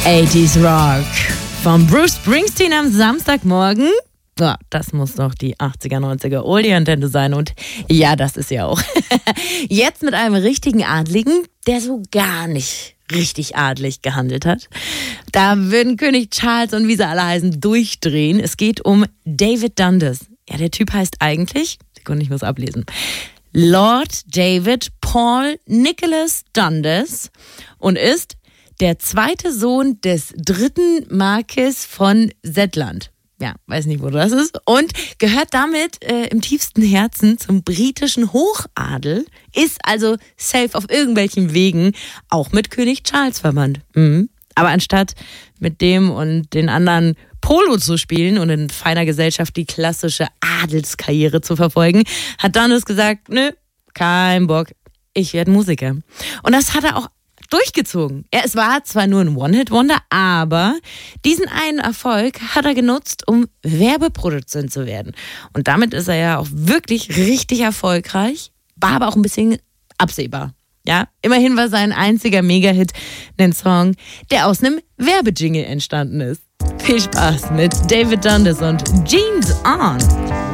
80s Rock von Bruce Springsteen am Samstagmorgen. Ja, das muss doch die 80er, 90er Oldie-Antenne sein und ja, das ist ja auch. Jetzt mit einem richtigen Adligen, der so gar nicht richtig adlig gehandelt hat. Da würden König Charles und wie sie alle heißen durchdrehen. Es geht um David Dundas. Ja, der Typ heißt eigentlich, Sekunde, ich muss ablesen, Lord David Paul Nicholas Dundas und ist der zweite Sohn des dritten Marquis von Shetland. Ja, weiß nicht, wo das ist. Und gehört damit im tiefsten Herzen zum britischen Hochadel, ist also safe auf irgendwelchen Wegen auch mit König Charles verwandt. Mhm. Aber anstatt mit dem und den anderen Polo zu spielen und in feiner Gesellschaft die klassische Adelskarriere zu verfolgen, hat Dundas gesagt, nö, kein Bock, ich werde Musiker. Und das hat er auch durchgezogen. Es war zwar nur ein One-Hit-Wonder, aber diesen einen Erfolg hat er genutzt, um Werbeproduzent zu werden. Und damit ist er ja auch wirklich richtig erfolgreich, war aber auch ein bisschen absehbar. Ja, immerhin war sein einziger Mega-Hit ein Song, der aus einem Werbejingle entstanden ist. Viel Spaß mit David Dundas und Jeans On.